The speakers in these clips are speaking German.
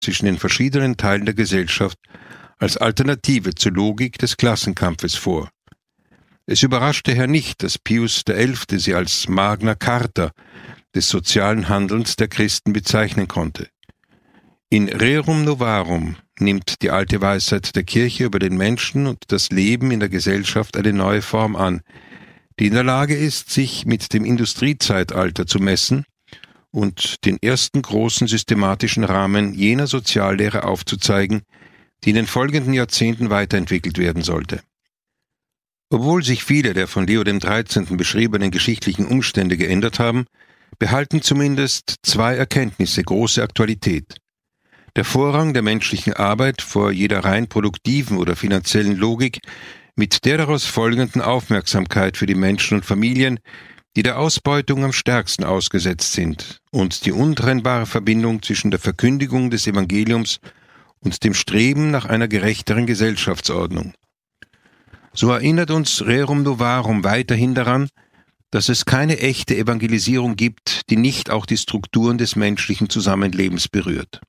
zwischen den verschiedenen Teilen der Gesellschaft als Alternative zur Logik des Klassenkampfes vor. Es überrascht daher nicht, dass Pius XI. Sie als Magna Carta des sozialen Handelns der Christen bezeichnen konnte. In Rerum Novarum nimmt die alte Weisheit der Kirche über den Menschen und das Leben in der Gesellschaft eine neue Form an, die in der Lage ist, sich mit dem Industriezeitalter zu messen und den ersten großen systematischen Rahmen jener Soziallehre aufzuzeigen, die in den folgenden Jahrzehnten weiterentwickelt werden sollte. Obwohl sich viele der von Leo XIII. Beschriebenen geschichtlichen Umstände geändert haben, behalten zumindest zwei Erkenntnisse große Aktualität. Der Vorrang der menschlichen Arbeit vor jeder rein produktiven oder finanziellen Logik mit der daraus folgenden Aufmerksamkeit für die Menschen und Familien, die der Ausbeutung am stärksten ausgesetzt sind, und die untrennbare Verbindung zwischen der Verkündigung des Evangeliums und dem Streben nach einer gerechteren Gesellschaftsordnung. So erinnert uns Rerum Novarum weiterhin daran, dass es keine echte Evangelisierung gibt, die nicht auch die Strukturen des menschlichen Zusammenlebens berührt.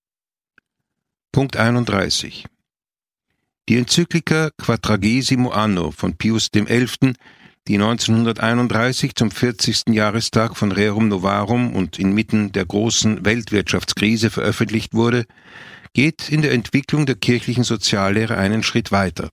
Punkt 31. Die Enzyklika Quadragesimo Anno von Pius XI., die 1931 zum 40. Jahrestag von Rerum Novarum und inmitten der großen Weltwirtschaftskrise veröffentlicht wurde, geht in der Entwicklung der kirchlichen Soziallehre einen Schritt weiter.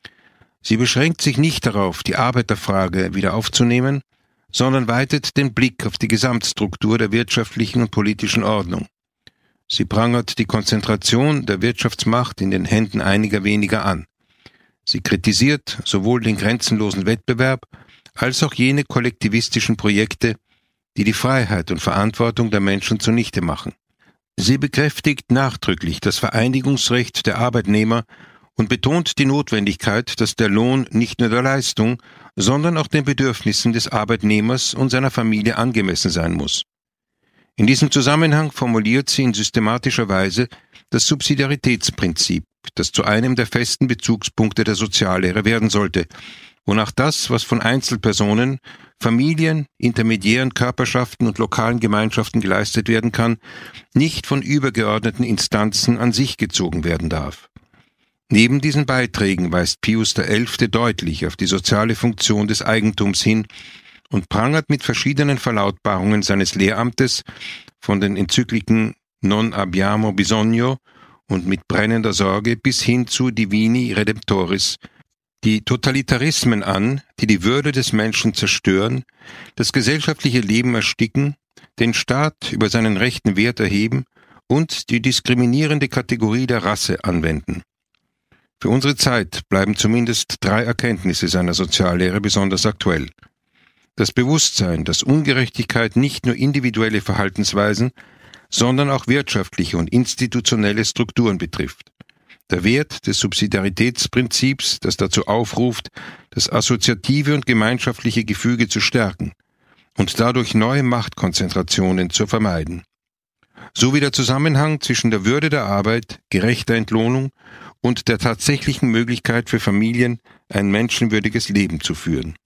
Sie beschränkt sich nicht darauf, die Arbeiterfrage wieder aufzunehmen, sondern weitet den Blick auf die Gesamtstruktur der wirtschaftlichen und politischen Ordnung. Sie prangert die Konzentration der Wirtschaftsmacht in den Händen einiger weniger an. Sie kritisiert sowohl den grenzenlosen Wettbewerb als auch jene kollektivistischen Projekte, die die Freiheit und Verantwortung der Menschen zunichte machen. Sie bekräftigt nachdrücklich das Vereinigungsrecht der Arbeitnehmer und betont die Notwendigkeit, dass der Lohn nicht nur der Leistung, sondern auch den Bedürfnissen des Arbeitnehmers und seiner Familie angemessen sein muss. In diesem Zusammenhang formuliert sie in systematischer Weise das Subsidiaritätsprinzip, das zu einem der festen Bezugspunkte der Soziallehre werden sollte, wonach das, was von Einzelpersonen, Familien, intermediären Körperschaften und lokalen Gemeinschaften geleistet werden kann, nicht von übergeordneten Instanzen an sich gezogen werden darf. Neben diesen Beiträgen weist Pius XI. Deutlich auf die soziale Funktion des Eigentums hin und prangert mit verschiedenen Verlautbarungen seines Lehramtes von den Enzykliken Non abbiamo bisogno und Mit brennender Sorge bis hin zu Divini Redemptoris die Totalitarismen an, die die Würde des Menschen zerstören, das gesellschaftliche Leben ersticken, den Staat über seinen rechten Wert erheben und die diskriminierende Kategorie der Rasse anwenden. Für unsere Zeit bleiben zumindest 3 Erkenntnisse seiner Soziallehre besonders aktuell. Das Bewusstsein, dass Ungerechtigkeit nicht nur individuelle Verhaltensweisen, sondern auch wirtschaftliche und institutionelle Strukturen betrifft. Der Wert des Subsidiaritätsprinzips, das dazu aufruft, das assoziative und gemeinschaftliche Gefüge zu stärken und dadurch neue Machtkonzentrationen zu vermeiden. Sowie der Zusammenhang zwischen der Würde der Arbeit, gerechter Entlohnung und der tatsächlichen Möglichkeit für Familien, ein menschenwürdiges Leben zu führen.